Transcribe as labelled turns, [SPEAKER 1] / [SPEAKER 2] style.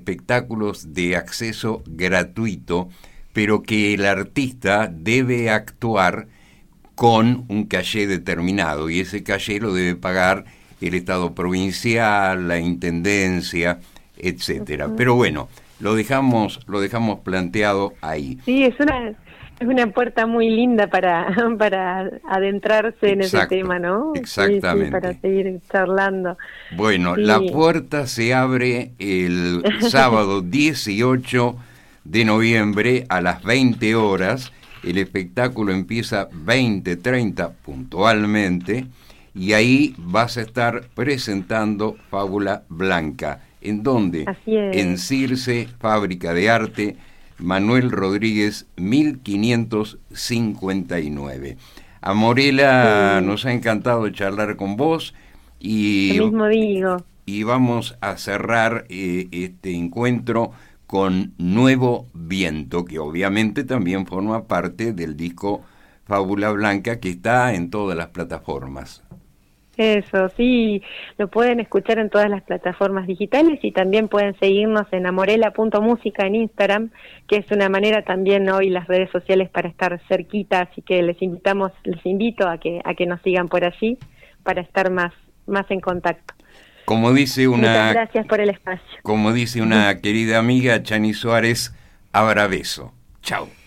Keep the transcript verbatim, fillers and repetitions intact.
[SPEAKER 1] espectáculos de acceso gratuito, pero que el artista debe actuar con un caché determinado, y ese caché lo debe pagar el Estado provincial, la Intendencia, etcétera. Uh-huh. Pero bueno, lo dejamos, lo dejamos planteado ahí.
[SPEAKER 2] Sí, es una, es una puerta muy linda para, para adentrarse en Exacto, ese tema, ¿no?
[SPEAKER 1] Exactamente.
[SPEAKER 2] Sí, sí, para seguir charlando.
[SPEAKER 1] Bueno, sí. La puerta se abre el sábado dieciocho de noviembre a las veinte horas. El espectáculo empieza veinte treinta puntualmente, y ahí vas a estar presentando Fábula Blanca. ¿En dónde?
[SPEAKER 2] Así es.
[SPEAKER 1] En Circe, Fábrica de Arte, Manuel Rodríguez, mil quinientos cincuenta y nueve. Amorela, sí. Nos ha encantado charlar con vos. Y,
[SPEAKER 2] Lo mismo digo.
[SPEAKER 1] Y vamos a cerrar eh, este encuentro con Nuevo Viento, que obviamente también forma parte del disco Fábula Blanca, que está en todas las plataformas.
[SPEAKER 2] Eso, sí, lo pueden escuchar en todas las plataformas digitales, y también pueden seguirnos en amorela punto música en Instagram, que es una manera también hoy las redes sociales para estar cerquita, así que les invitamos, les invito a que a que nos sigan por allí para estar más más en contacto.
[SPEAKER 1] Como dice una
[SPEAKER 2] Muchas gracias por el espacio.
[SPEAKER 1] Como dice una querida amiga, Chani Suárez, abra beso. Chao.